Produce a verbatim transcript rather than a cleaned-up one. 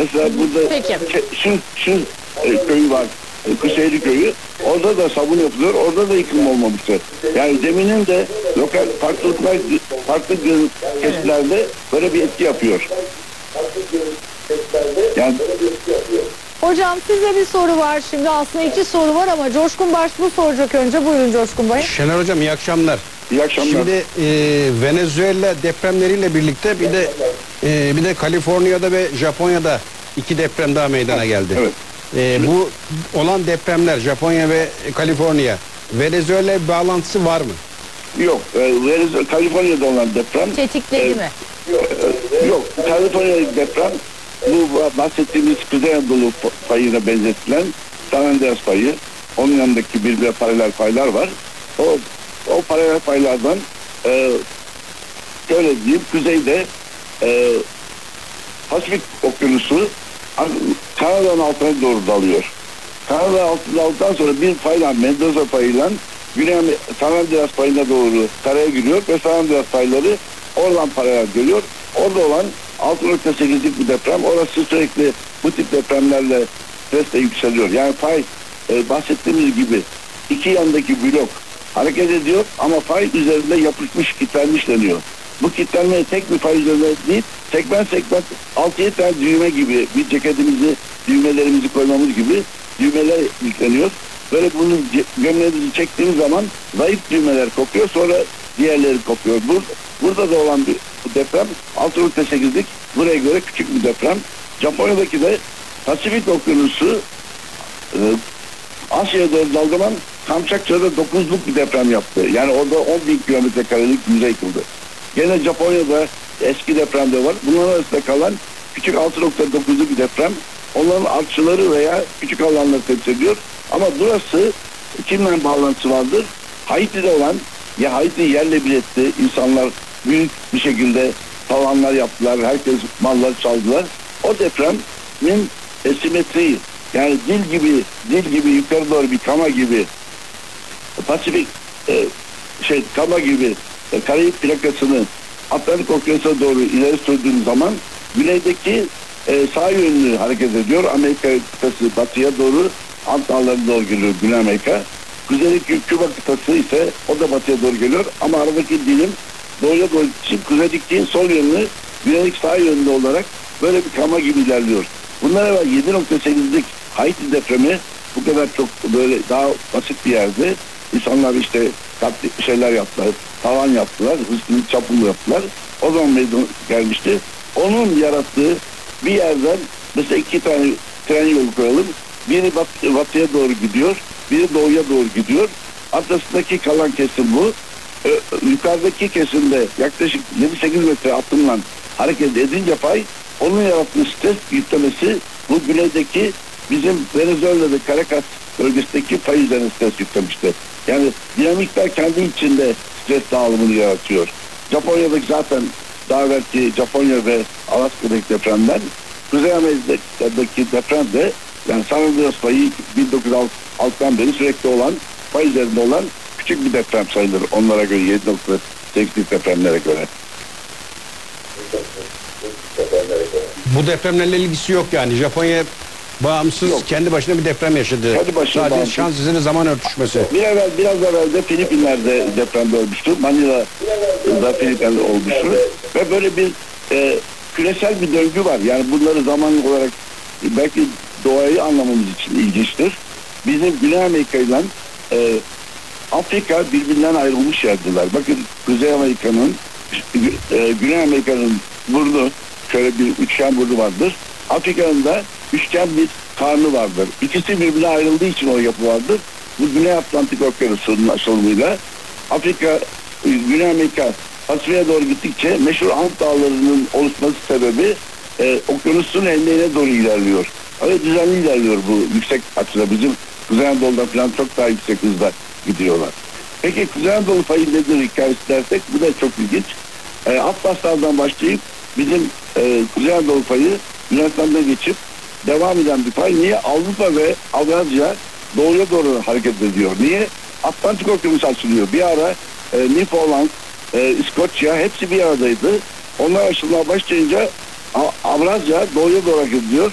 Mesela burada Peki. şu, şu e, köyü var. E, Kuşehirli köyü. Orada da sabun yapılıyor. Orada da yıkım olmamıştır. Yani zeminin de lokal farklılıklar, farklı kesimlerde böyle bir etki yapıyor. Yani Hocam size bir soru var şimdi. Aslında iki soru var ama Coşkun Başbuğ soracak önce. Buyurun Coşkun Bey. Şener Hocam iyi akşamlar. iyi akşamlar. Şimdi e, Venezuela depremleriyle birlikte bir de e, bir de Kaliforniya'da ve Japonya'da iki deprem daha meydana geldi. Evet. E, bu olan depremler Japonya ve Kaliforniya Venezuela bağlantısı var mı? Yok. E, Kaliforniya'da olan deprem Tetikledi e, mi? e, yok. Kaliforniya'daki deprem bu bahsettiğimiz Kuzey Anadolu payına benzetilen San Andreas payı. Onun yanındaki birbirine paralel paylar var. O o paralel paylardan e, şöyle diyeyim, kuzeyde e, Pasifik Okyanusu Kanada'nın altına doğru dalıyor. Kanada altına daldıktan sonra bir payla, Mendoza payıyla Güney San Andreas payına doğru karaya giriyor ve San Andreas payları oradan paralel geliyor. Orada olan altı nokta sekizlik bir deprem. Orası sürekli bu tip depremlerle stresle yükseliyor. Yani pay e, bahsettiğimiz gibi iki yandaki blok hareket ediyor ama fay üzerinde yapışmış, kilitlenmiş deniyor. Bu kilitlenme tek bir fay üzerinde değil, segment segment altı yedi tane düğme gibi, bir ceketimizi, düğmelerimizi koymamız gibi düğmeler yükleniyor. Böyle bunu gömleğimizi çektiğimiz zaman zayıf düğmeler kopuyor, sonra diğerleri kopuyor. Bur burada da olan bir deprem altı nokta sekizlik, buraya göre küçük bir deprem. Japonya'daki de Pasifik Okyanusu e, Asya'ya doğru dalgalan Kamçatka'da dokuzluk bir deprem yaptı. Yani orada on bin kilometre karelik yüzey yıkıldı. Gene Japonya'da eski depremde var. Bunların arasında kalan küçük altı nokta dokuzluk bir deprem. Onların artçıları veya küçük alanları temsil ediyor. Ama burası kimle bağlantısı vardır? Haiti'de olan, ya Haiti yerle bir etti. İnsanlar büyük bir şekilde tavanlar yaptılar. Herkes malları çaldılar. O depremin e, simetriği, yani dil gibi, dil gibi yukarı doğru bir kama gibi, Pasifik e, şey kama gibi e, Karayip plakasını Atlantik Okyanusu'na doğru ileri sürdüğümüz zaman güneydeki e, sağ yönlü hareket ediyor. Amerika kıtası batıya doğru, Ant Dağları'na doğru geliyor Güney Amerika. Kuzeydeki Küba kıtası ise o da batıya doğru geliyor ama aradaki dilim doğuya doğru için kuzeydeki sol yönlü, güneydeki sağ yönlü olarak böyle bir kama gibi ilerliyor. Bunlara var yedi nokta sekizlik Haiti depremi bu kadar çok böyle daha basit bir yerde insanlar işte katli şeyler yaptılar, tavan yaptılar, hızlı çapulu yaptılar. O zaman meydana gelmişti. Onun yarattığı bir yerden mesela iki tane tren yolu koyalım. Biri bat, batıya doğru gidiyor, biri doğuya doğru gidiyor. Arkasındaki kalan kesim bu. Ee, yukarıdaki kesimde yaklaşık yedi sekiz metre atımla hareket edince pay, onun yarattığı stres yüklemesi bu güneydeki bizim Venezuela'da Caracas bölgesindeki pay üzerine stres yüklemişti. Yani dinamikler kendi içinde stres dağılımını yaratıyor. Japonya'daki zaten daha belki Japonya ve Alaska'daki depremden, Kuzey Amerika'daki deprem de yani San Andreas payı bin dokuz yüz altıdan beri sürekli olan, pay üzerinde olan küçük bir deprem sayılır. Onlara göre yedi nokta sekizlik depremlere göre. Bu depremlerle ilgisi yok yani. Japonya bağımsız Yok. kendi başına bir deprem yaşadı. Kendi başına Sadece bağımsız. şans eseri zaman örtüşmesi. Bir evvel, biraz evvel de Filipinler'de depremde olmuştu. Manila'da Filipinler'de olmuştu. Ve böyle bir e, küresel bir döngü var. Yani bunları zaman olarak belki doğayı anlamamız için ilginçtir. Bizim Güney Amerika ile e, Afrika birbirinden ayrılmış yerdiler. Bakın Kuzey Amerika'nın e, Güney Amerika'nın burnu, şöyle bir üçgen burnu vardır. Afrika'nın da üçgen bir karnı vardır. İkisi birbirine ayrıldığı için o yapı vardır. Bu Güney Atlantik Okyanusu'nun açılımıyla Afrika, Güney Amerika Pasifik'e doğru gittikçe meşhur Ant Dağları'nın oluşması sebebi e, okyanusun enleğine doğru ilerliyor. Öyle düzenli ilerliyor bu yüksek açıda. Bizim Kuzey Anadolu'da falan çok daha yüksek hızla gidiyorlar. Peki Kuzey Anadolu payı nedir hikayesi dersek bu da çok ilginç. E, Atlaslardan başlayıp bizim e, Kuzey Anadolu payı Yunanistan'dan geçip devam eden bir pay. Niye? Avrupa ve Avrasya doğuya doğru hareket ediyor. Niye? Atlantik Okyanusu açılıyor. Bir ara e, Newfoundland, e, İskoçya hepsi bir aradaydı. Onlar açılmaya başlayınca Avrasya doğuya doğru hareket ediyor.